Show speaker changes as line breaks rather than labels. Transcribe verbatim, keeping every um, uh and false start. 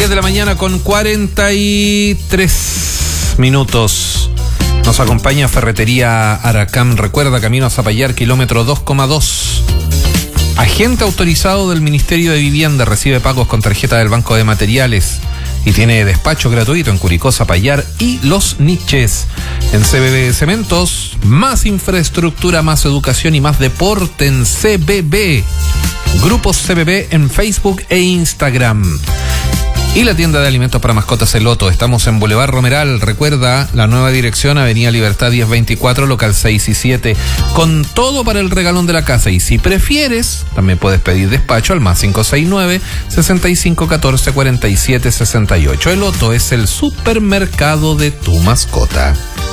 diez de la mañana con cuarenta y tres minutos. Nos acompaña Ferretería Aracam. Recuerda, camino a Zapallar, kilómetro dos coma dos. Agente autorizado del Ministerio de Vivienda. Recibe pagos con tarjeta del Banco de Materiales. Y tiene despacho gratuito en Curicó, Zapallar y Los Niches. En C B B Cementos, más infraestructura, más educación y más deporte en C B B. Grupos C B B en Facebook e Instagram. Y la tienda de alimentos para mascotas El Loto. Estamos en Boulevard Romeral. Recuerda, la nueva dirección, Avenida Libertad diez veinticuatro, local seis y siete. Con todo para el regalón de la casa. Y si prefieres, también puedes pedir despacho al más cinco seis nueve, sesenta y cinco catorce, cuarenta y siete sesenta y ocho. El Loto es el supermercado de tu mascota.